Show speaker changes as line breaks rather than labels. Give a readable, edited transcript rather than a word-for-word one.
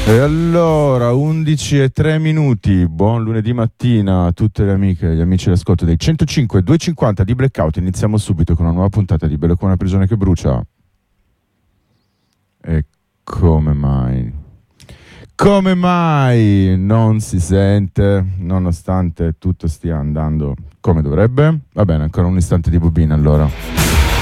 E allora, 11:03, buon lunedì mattina a tutte le amiche e gli amici all'ascolto dei 105 250 di Blackout. Iniziamo subito con una nuova puntata di Bello come una prigione che brucia. E come mai? Come mai non si sente, nonostante tutto stia andando come dovrebbe? Va bene, ancora un istante di bobina allora.